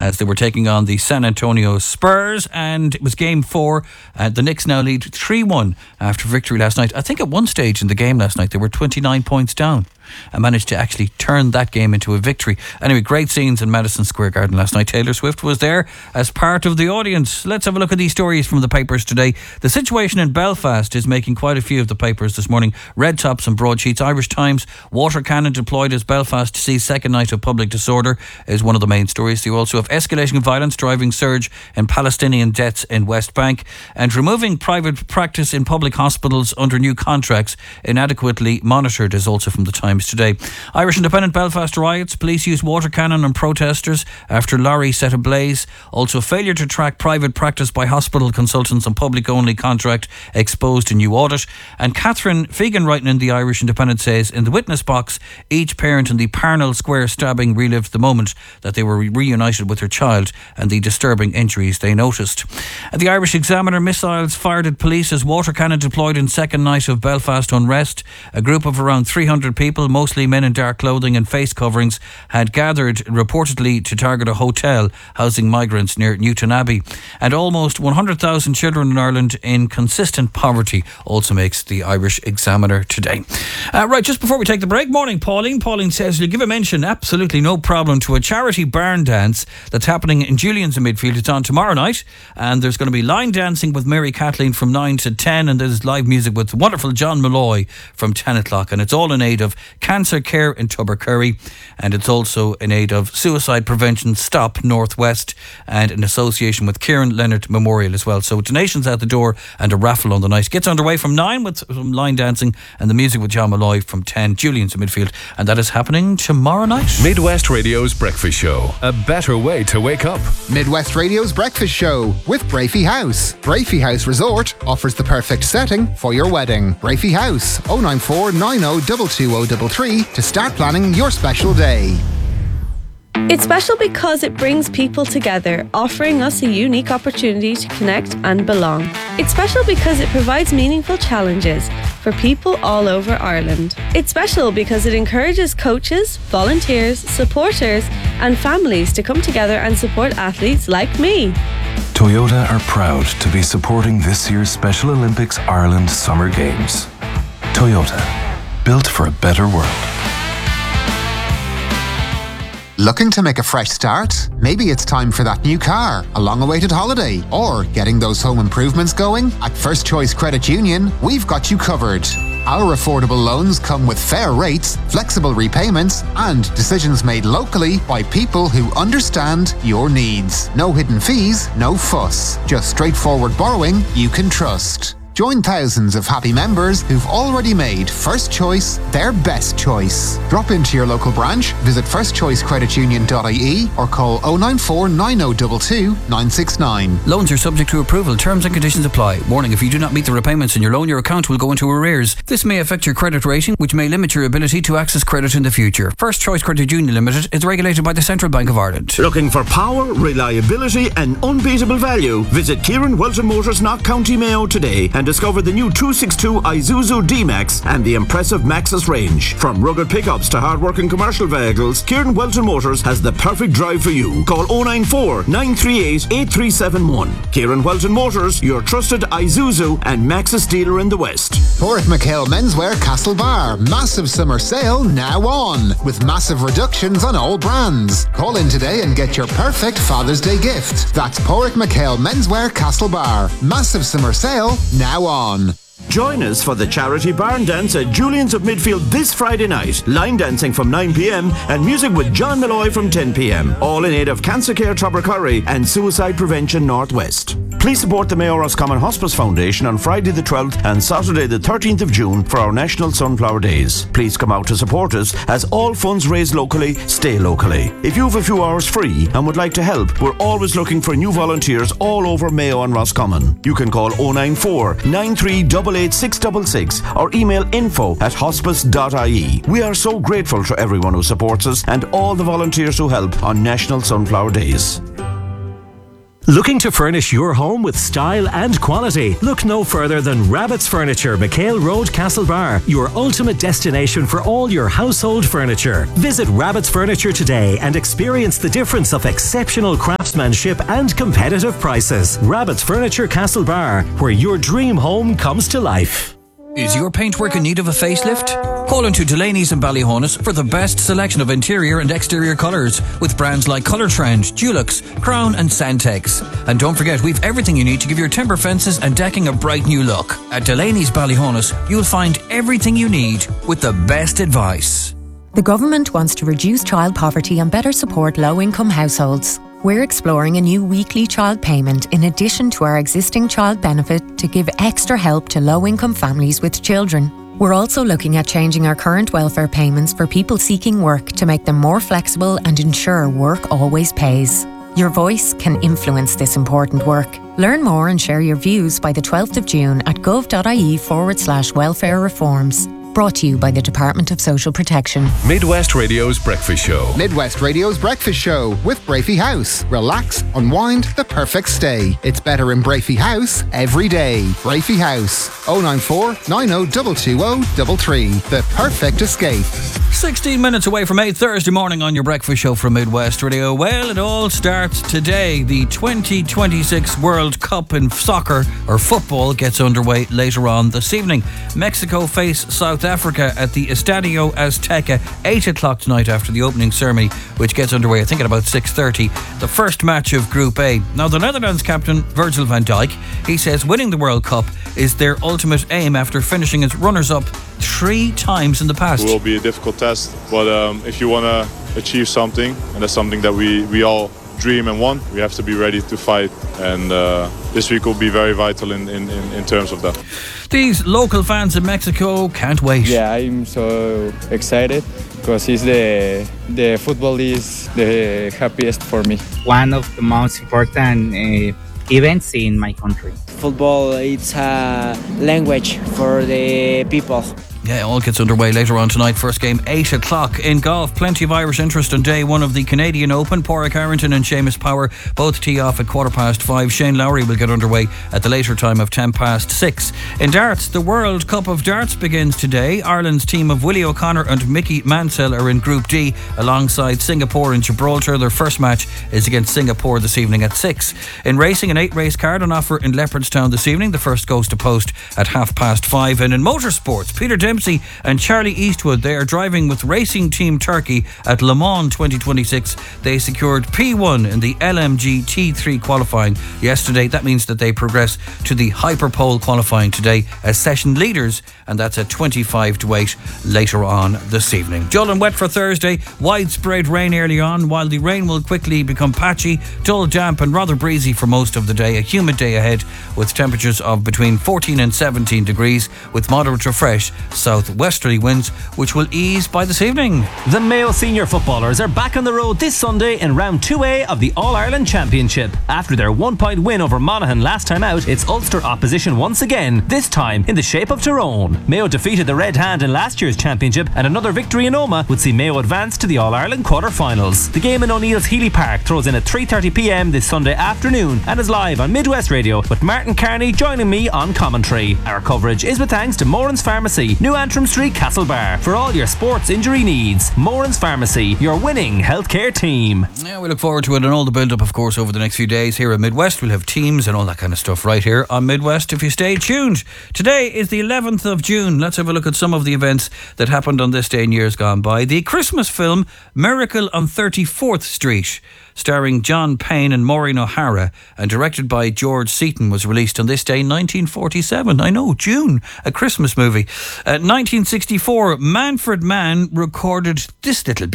as they were taking on the San Antonio Spurs, and it was game 4. The Knicks now lead 3-1 after victory last night. I think at one stage in the game last night they were 29 points down and managed to actually turn that game into a victory. Anyway, great scenes in Madison Square Garden last night. Taylor Swift was there as part of the audience. Let's have a look at these stories from the papers today. The situation in Belfast is making quite a few of the papers this morning. Red tops and broadsheets. Irish Times, water cannon deployed as Belfast sees second night of public disorder is one of the main stories. You also have escalating violence driving surge in Palestinian deaths in West Bank, and removing private practice in public hospitals under new contracts inadequately monitored is also from the Times today. Irish Independent, Belfast riots. Police use water cannon on protesters after lorry set ablaze. Also failure to track private practice by hospital consultants on public only contract exposed in new audit. And Catherine Fegan, writing in the Irish Independent, says in the witness box each parent in the Parnell Square stabbing relived the moment that they were reunited with their child and the disturbing injuries they noticed. At the Irish Examiner, missiles fired at police as water cannon deployed in second night of Belfast unrest. A group of around 300 people, mostly men in dark clothing and face coverings, had gathered reportedly to target a hotel housing migrants near Newton Abbey. And almost 100,000 children in Ireland in consistent poverty also makes the Irish Examiner today. Right, just before we take the break, morning Pauline. Pauline says you'll give a mention, absolutely no problem, to a charity barn dance that's happening in Julian's in Midfield. It's on tomorrow night, and there's going to be line dancing with Mary Kathleen from 9 to 10, and there's live music with the wonderful John Malloy from 10 o'clock, and it's all in aid of cancer care in Tubbercurry, and it's also in aid of Suicide Prevention Stop Northwest, and in association with Kieran Leonard Memorial as well. So donations out the door and a raffle on the night. Gets underway from 9 with some line dancing and the music with John Malloy from 10. Julian's in Midfield, and that is happening tomorrow night. Midwest Radio's Breakfast Show, a better way to wake up. Midwest Radio's Breakfast Show with Brafey House. Brafey House Resort offers the perfect setting for your wedding. Brafey House, 094 90 22033 to start planning your special day. It's special because it brings people together, offering us a unique opportunity to connect and belong. It's special because it provides meaningful challenges for people all over Ireland. It's special because it encourages coaches, volunteers, supporters and families to come together and support athletes like me. Toyota are proud to be supporting this year's Special Olympics Ireland Summer Games. Toyota, built for a better world. Looking to make a fresh start? Maybe it's time for that new car, a long-awaited holiday, or getting those home improvements going? At First Choice Credit Union, we've got you covered. Our affordable loans come with fair rates, flexible repayments, and decisions made locally by people who understand your needs. No hidden fees, no fuss. Just straightforward borrowing you can trust. Join thousands of happy members who've already made First Choice their best choice. Drop into your local branch, visit firstchoicecreditunion.ie or call 094 9022 969. Loans are subject to approval. Terms and conditions apply. Warning, if you do not meet the repayments in your loan, your account will go into arrears. This may affect your credit rating, which may limit your ability to access credit in the future. First Choice Credit Union Limited is regulated by the Central Bank of Ireland. Looking for power, reliability and unbeatable value? Visit Kieran Welton Motors, Knock County Mayo today and discover the new 262 Isuzu D-Max and the impressive Maxus range. From rugged pickups to hard-working commercial vehicles, Kieran Welton Motors has the perfect drive for you. Call 094 938 8371. Kieran Welton Motors, your trusted Isuzu and Maxus dealer in the West. Porrick McHale Menswear Castlebar. Massive summer sale now on, with massive reductions on all brands. Call in today and get your perfect Father's Day gift. That's Porrick McHale Menswear Castlebar. Massive summer sale now on. Join us for the charity barn dance at Julian's of Midfield this Friday night. Line dancing from 9 p.m. and music with John Malloy from 10 p.m. All in aid of Cancer Care Tubbercurry and Suicide Prevention Northwest. Please support the Mayo Roscommon Hospice Foundation on Friday the 12th and Saturday the 13th of June for our National Sunflower Days. Please come out to support us, as all funds raised locally stay locally. If you have a few hours free and would like to help, we're always looking for new volunteers all over Mayo and Roscommon. You can call 094 9388 666 or email info@hospice.ie. We are so grateful to everyone who supports us and all the volunteers who help on National Sunflower Days. Looking to furnish your home with style and quality? Look no further than Rabbit's Furniture, McHale Road, Castlebar, your ultimate destination for all your household furniture. Visit Rabbit's Furniture today and experience the difference of exceptional craftsmanship and competitive prices. Rabbit's Furniture, Castlebar, where your dream home comes to life. Is your paintwork in need of a facelift? Call into Delaney's in Ballyhonus for the best selection of interior and exterior colours with brands like Colour Trend, Dulux, Crown and Santex. And don't forget, we've everything you need to give your timber fences and decking a bright new look. At Delaney's Ballyhonus, you'll find everything you need with the best advice. The government wants to reduce child poverty and better support low-income households. We're exploring a new weekly child payment in addition to our existing child benefit to give extra help to low-income families with children. We're also looking at changing our current welfare payments for people seeking work to make them more flexible and ensure work always pays. Your voice can influence this important work. Learn more and share your views by the 12th of June at gov.ie/welfare reforms. Brought to you by the Department of Social Protection. Midwest Radio's Breakfast Show. Midwest Radio's Breakfast Show with Brafey House. Relax, unwind, the perfect stay. It's better in Brafey House every day. Brafey House, 094 90 The perfect escape. 16 minutes away from 8 Thursday morning on your breakfast show from Midwest Radio. Well, it all starts today. The 2026 World Cup in soccer or football gets underway later on this evening. Mexico face South Africa at the Estadio Azteca, 8 o'clock tonight after the opening ceremony, which gets underway I think at about 6:30. The first match of Group A. Now the Netherlands captain Virgil van Dijk, he says winning the World Cup is their ultimate aim after finishing as runners-up 3 times in the past. It will be a difficult test, but if you want to achieve something, and that's something that we all dream and want, we have to be ready to fight, and this week will be very vital in terms of that. These local fans in Mexico can't wait. Yeah, I'm so excited because it's the football is the happiest for me. One of the most important events in my country. Football, it's a language for the people. Yeah, it all gets underway later on tonight. First game, 8 o'clock. In golf, plenty of Irish interest on day one of the Canadian Open. Pádraig Harrington and Seamus Power both tee off at 5:15. Shane Lowry will get underway at the later time of 6:10. In darts, the World Cup of Darts begins today. Ireland's team of Willie O'Connor and Mickey Mansell are in Group D alongside Singapore and Gibraltar. Their first match is against Singapore this evening at 6. In racing, an 8-race card on offer in Leopardstown this evening. The first goes to post at 5:30. And in motorsports, Peter Dempsey and Charlie Eastwood, they are driving with Racing Team Turkey at Le Mans 2026. They secured P1 in the LMG T3 qualifying yesterday. That means that they progress to the Hyperpole qualifying today as session leaders, and that's at 7:25 later on this evening. Dull and wet for Thursday. Widespread rain early on, while the rain will quickly become patchy, dull, damp and rather breezy for most of the day. A humid day ahead with temperatures of between 14 and 17 degrees with moderate to fresh southwesterly winds, which will ease by this evening. The Mayo senior footballers are back on the road this Sunday in round 2A of the All-Ireland Championship. After their 1-point win over Monaghan last time out, it's Ulster opposition once again, this time in the shape of Tyrone. Mayo defeated the Red Hand in last year's championship, and another victory in Omagh would see Mayo advance to the All-Ireland quarter-finals. The game in O'Neill's Healy Park throws in at 3:30pm this Sunday afternoon and is live on Midwest Radio with Martin Carney joining me on commentary. Our coverage is with thanks to Moran's Pharmacy, New Antrim Street, Castlebar. For all your sports injury needs, Moran's Pharmacy, your winning healthcare team. Yeah, we look forward to it and all the build-up, of course, over the next few days here at Midwest. We'll have teams and all that kind of stuff right here on Midwest if you stay tuned. Today is the 11th of June. Let's have a look at some of the events that happened on this day in years gone by. The Christmas film Miracle on 34th Street, starring John Payne and Maureen O'Hara and directed by George Seaton, was released on this day, 1947. I know, June, a Christmas movie. 1964, Manfred Mann recorded this little